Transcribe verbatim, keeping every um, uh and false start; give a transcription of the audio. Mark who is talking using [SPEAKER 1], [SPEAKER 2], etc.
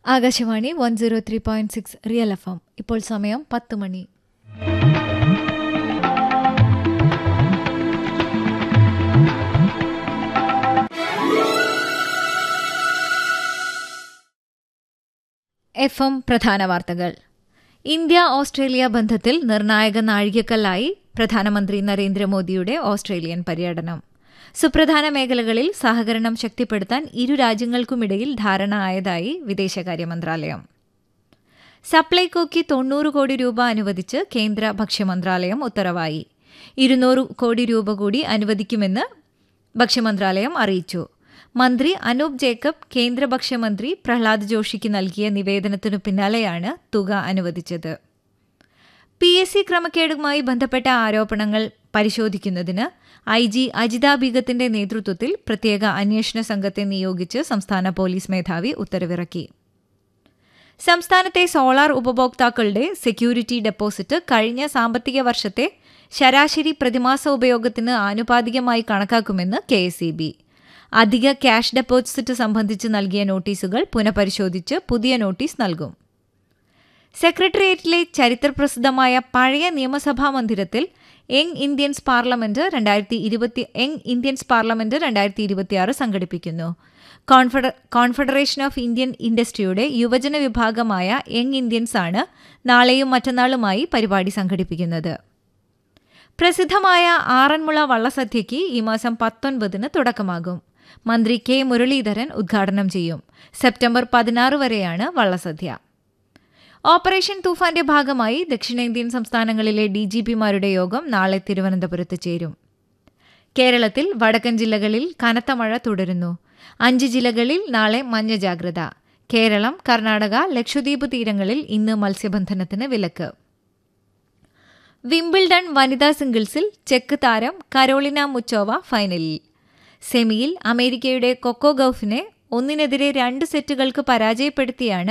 [SPEAKER 1] Akashvani one zero three point six real F M. ഇപ്പോൾ സമയം പത്ത് മണി. എഫ് എം പ്രധാന വാർത്തകൾ. ഇന്ത്യ ഓസ്ട്രേലിയ ബന്ധത്തിൽ നിർണായക നാഴികക്കല്ലായി പ്രധാനമന്ത്രി നരേന്ദ്രമോദിയുടെ ഓസ്ട്രേലിയൻ പര്യടനം. സുപ്രധാന മേഖലകളിൽ സഹകരണം ശക്തിപ്പെടുത്താൻ ഇരു രാജ്യങ്ങൾക്കുമിടയിൽ ധാരണ ആയതായി വിദേശകാര്യ മന്ത്രാലയം. സപ്ലൈകോയ്ക്ക് തൊണ്ണൂറ് കോടി രൂപ അനുവദിച്ച് കേന്ദ്ര ഭക്ഷ്യമന്ത്രാലയം ഉത്തരവായി. ഇരുന്നൂറ് കോടി രൂപ കൂടി അനുവദിക്കുമെന്ന് ഭക്ഷ്യമന്ത്രാലയം അറിയിച്ചു. മന്ത്രി അനൂപ് ജേക്കബ് കേന്ദ്ര ഭക്ഷ്യമന്ത്രി പ്രഹ്ലാദ് ജോഷിക്ക് നൽകിയ നിവേദനത്തിനു പിന്നാലെയാണ് തുക അനുവദിച്ചത്. പി എസ് സി ക്രമക്കേടുമായി ബന്ധപ്പെട്ട ആരോപണങ്ങൾ പരിശോധിക്കുന്നതിന് ഐ ജി അജിത ബീഗത്തിന്റെ നേതൃത്വത്തിൽ പ്രത്യേക അന്വേഷണ സംഘത്തെ നിയോഗിച്ച് സംസ്ഥാന പോലീസ് മേധാവി ഉത്തരവിറക്കി. സംസ്ഥാനത്തെ സോളാർ ഉപഭോക്താക്കളുടെ സെക്യൂരിറ്റി ഡെപ്പോസിറ്റ് കഴിഞ്ഞ സാമ്പത്തിക വർഷത്തെ ശരാശരി പ്രതിമാസ ഉപയോഗത്തിന് ആനുപാതികമായി കണക്കാക്കുമെന്ന് കെ എസ് ഇ ബി. അധിക ക്യാഷ് ഡെപ്പോസിറ്റ് സംബന്ധിച്ച് നൽകിയ നോട്ടീസുകൾ പുനഃപരിശോധിച്ച് പുതിയ നോട്ടീസ് നൽകും. സെക്രട്ടേറിയറ്റിലെ ചരിത്രപ്രസിദ്ധമായ പഴയ നിയമസഭാ മന്ദിരത്തിൽ യങ് ഇന്ത്യൻസ് പാർലമെന്റ് രണ്ടായിരത്തി ഇരുപത്തി യങ് ഇന്ത്യൻസ് പാർലമെന്റ് രണ്ടായിരത്തി ഇരുപത്തിയാറ് സംഘടിപ്പിക്കുന്നു. കോൺഫെഡ കോൺഫെഡറേഷൻ ഓഫ് ഇന്ത്യൻ ഇൻഡസ്ട്രിയുടെ യുവജന വിഭാഗമായ യങ് ഇന്ത്യൻസ് ആണ് നാളെയും മറ്റന്നാളുമായി പരിപാടി സംഘടിപ്പിക്കുന്നത്. പ്രസിദ്ധമായ ആറന്മുള വള്ളസദ്യയ്ക്ക് ഈ മാസം പത്തൊൻപതിന് തുടക്കമാകും. മന്ത്രി കെ മുരളീധരൻ ഉദ്ഘാടനം ചെയ്യും. സെപ്റ്റംബർ പതിനാറ് വരെയാണ് വള്ളസദ്യ. ഓപ്പറേഷൻ തൂഫാന്റെ ഭാഗമായി ദക്ഷിണേന്ത്യൻ സംസ്ഥാനങ്ങളിലെ ഡി ജി പിമാരുടെ യോഗം നാളെ തിരുവനന്തപുരത്ത് ചേരും. കേരളത്തിൽ വടക്കൻ ജില്ലകളിൽ കനത്ത മഴ തുടരുന്നു. അഞ്ച് ജില്ലകളിൽ നാളെ മഞ്ഞ ജാഗ്രത. കേരളം, കർണാടക, ലക്ഷദ്വീപ് തീരങ്ങളിൽ ഇന്ന് മത്സ്യബന്ധനത്തിന് വിലക്ക്. വിംബിൾഡൺ വനിതാ സിംഗിൾസിൽ ചെക്ക് താരം കരോളിന മുച്ചോവ ഫൈനലിൽ. സെമിയിൽ അമേരിക്കയുടെ കൊക്കോ ഗൌഫിനെ ഒന്നിനെതിരെ രണ്ട് സെറ്റുകൾക്ക് പരാജയപ്പെടുത്തിയാണ്